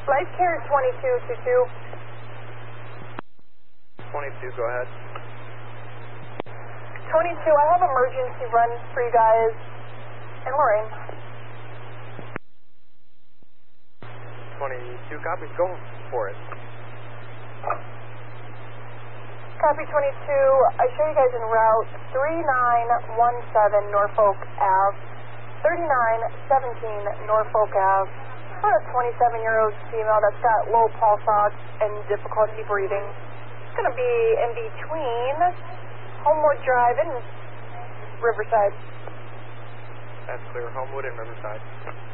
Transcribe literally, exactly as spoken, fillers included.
Life Care twenty-two twenty-two. twenty-two, go ahead. twenty-two, I have emergency run for you guys in Lorraine. twenty-two, copy, go for it. Copy twenty-two, I show you guys in route three nine one seven Norfolk Ave, thirty-nine seventeen Norfolk Ave. About a twenty-seven-year-old female that's got low pulse ox and difficulty breathing. It's going to be in between Homewood Drive and Riverside. That's clear, Homewood and Riverside.